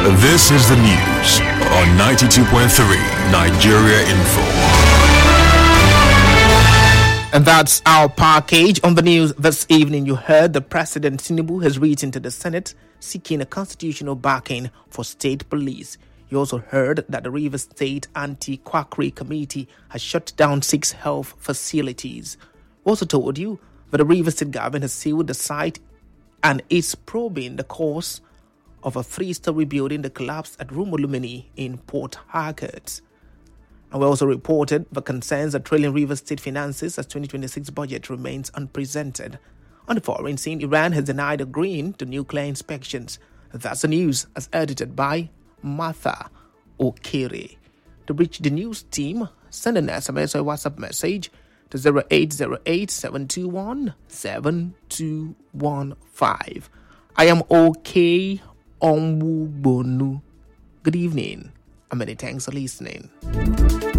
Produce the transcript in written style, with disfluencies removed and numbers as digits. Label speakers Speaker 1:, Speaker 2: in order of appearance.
Speaker 1: This is the news on 92.3 Nigeria Info.
Speaker 2: And that's our package on the news this evening. You heard the President Tinubu has written to the Senate seeking a constitutional backing for state police. You also heard that the Rivers State Anti-Quackery Committee has shut down 6 health facilities. We also told you that the Rivers State government has sealed the site and is probing the cause of a 3-story building that collapsed at Rumolumini in Port Harcourt. And we also reported the concerns that trailing Rivers State finances as 2026 budget remains unprecedented. On the foreign scene, Iran has denied agreeing to nuclear inspections. That's the news as edited by Martha Okere. To reach the news team, send an SMS or WhatsApp message to 0808-721-7215. I am OK Onwubonu. Good evening and many thanks for listening.